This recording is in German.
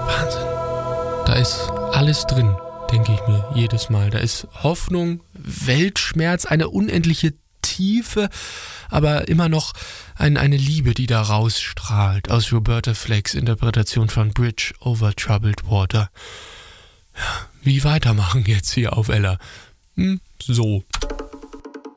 Wahnsinn. Da ist alles drin, denke ich mir jedes Mal. Da ist Hoffnung, Weltschmerz, eine unendliche Tiefe, aber immer noch eine Liebe, die da rausstrahlt aus Roberta Flacks Interpretation von Bridge over Troubled Water. Ja, wie weitermachen jetzt hier auf Ella? So.